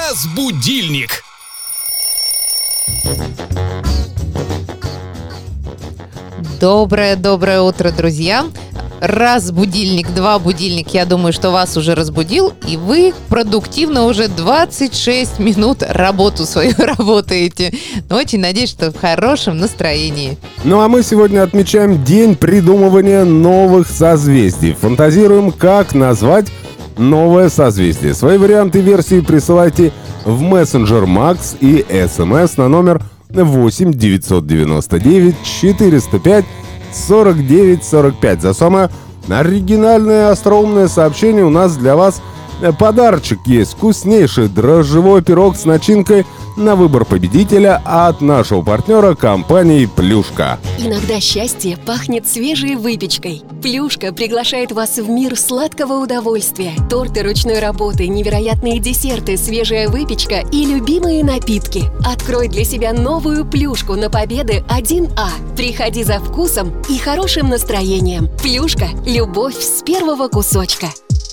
Разбудильник. Доброе утро, друзья. Раз будильник, два будильник, я думаю, что вас уже разбудил, и вы продуктивно уже 26 минут работу свою работаете. Но очень надеюсь, что в хорошем настроении. Ну а мы сегодня отмечаем день придумывания новых созвездий. Фантазируем, как назвать новое созвездие. Свои варианты версии присылайте в мессенджер Макс и СМС на номер 8 999 405 49 45. За самое оригинальное и остроумное сообщение у нас для вас подарочек есть. Вкуснейший дрожжевой пирог с начинкой на выбор победителя от нашего партнера компании «Плюшка». Иногда счастье пахнет свежей выпечкой. «Плюшка» приглашает вас в мир сладкого удовольствия. Торты ручной работы, невероятные десерты, свежая выпечка и любимые напитки. Открой для себя новую «Плюшку» на Победы 1А. Приходи за вкусом и хорошим настроением. «Плюшка» – любовь с первого кусочка.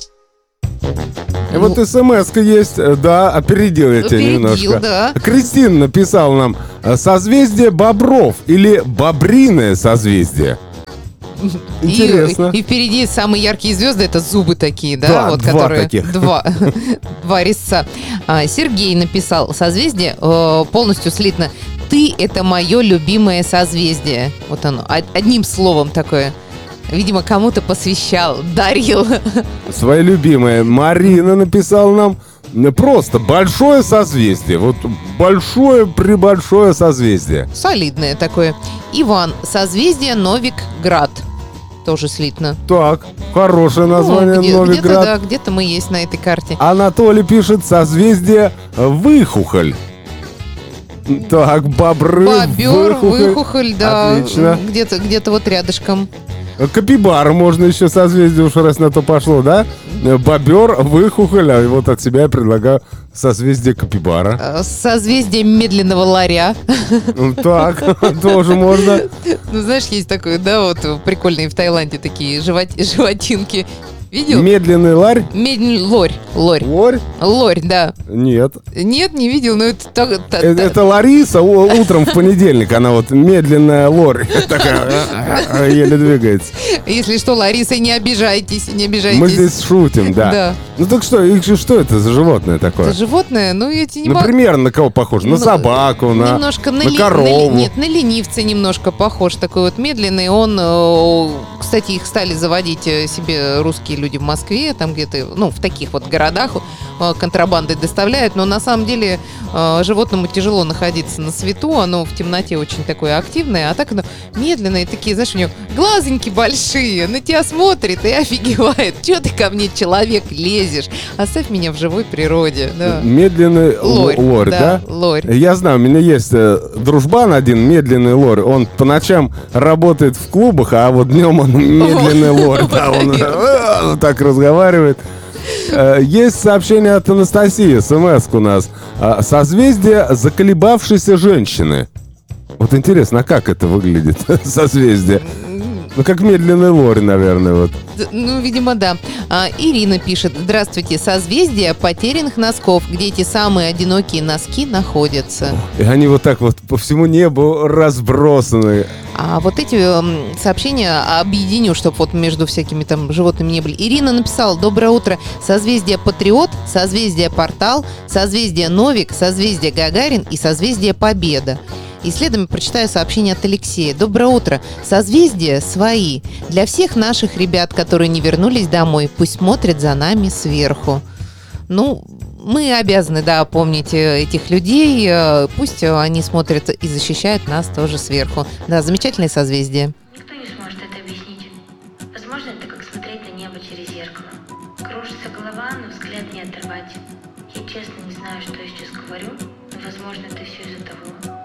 Вот смс-ка есть, да, опередил я тебя немножко. Да. Кристина написала нам: созвездие бобров или бобриное созвездие. Интересно. И впереди самые яркие звезды — это зубы такие, да? Да, вот, два которые, таких. Два резца. Сергей написал: созвездие полностью слитно. Ты — это мое любимое созвездие. Вот оно, одним словом такое. Видимо, кому-то посвящал, дарил. Свои любимые. Марина написала нам: просто большое созвездие. Вот большое-пребольшое созвездие. Солидное такое. Иван: созвездие Новик-Град. Тоже слитно. Так, хорошее название, Новиград. Где-то, да, где-то мы есть на этой карте. Анатолий пишет: созвездие Выхухоль. Так, бобры, Бобер, Выхухоль, да. Отлично. Где-то вот рядышком. Капибара можно еще созвездие, уж раз на то пошло, да? Бобер, Выхухоль, а вот от себя я предлагаю созвездие Капибара. Созвездие медленного ларя. Так, тоже можно. Ну, знаешь, есть такое, да, вот прикольные в Таиланде такие животинки. Видел? Медленный ларь? Лорь. Лорь? Лорь, да. Нет. Нет, не видел, но это так. Это Лариса утром в понедельник, она вот медленная лорь. Такая, еле двигается. Если что, Лариса, не обижайтесь, не обижайтесь. Мы здесь шутим, да. Да. Ну так что это за животное такое? Это животное, ну, я тебе не могу. Например, на кого похоже? На собаку, немножко на корову. Нет, на ленивца немножко похож. Такой вот медленный. Он, кстати, их стали заводить себе русские люди в Москве, там где-то, ну, в таких вот городах контрабандой доставляют. Но на самом деле животному тяжело находиться на свету. Оно в темноте очень такое активное. А так оно медленное. Такие, знаешь, у него глазоньки большие. На тебя смотрит и офигевает. Чего ты ко мне, человек, лезешь? Оставь меня в живой природе. Да. Медленный лорь, да? Лорь. Я знаю, у меня есть дружбан один, медленный лорь. Он по ночам работает в клубах, а вот днем он медленный лорь. Да, он так разговаривает. Есть сообщение от Анастасии, смс у нас. Созвездие заколебавшейся женщины. Вот интересно, а как это выглядит, созвездие? Ну, как медленный лорь, наверное, вот. Ну, видимо, да. Ирина пишет: здравствуйте, созвездие потерянных носков, где эти самые одинокие носки находятся. И они вот так вот по всему небу разбросаны. А вот эти сообщения объединю, чтобы вот между всякими там животными не были. Ирина написала: доброе утро, созвездие Патриот, созвездие Портал, созвездие Новик, созвездие Гагарин и созвездие Победа. И следом прочитаю сообщение от Алексея. Доброе утро. Созвездия свои. Для всех наших ребят, которые не вернулись домой, пусть смотрят за нами сверху. Ну, мы обязаны, да, помнить этих людей. Пусть они смотрят и защищают нас тоже сверху. Да, замечательное созвездие. Никто не сможет это объяснить. Возможно, это как смотреть на небо через зеркало. Кружится голова, но взгляд не оторвать. Я честно не знаю, что я сейчас говорю, но, возможно, это все из-за того,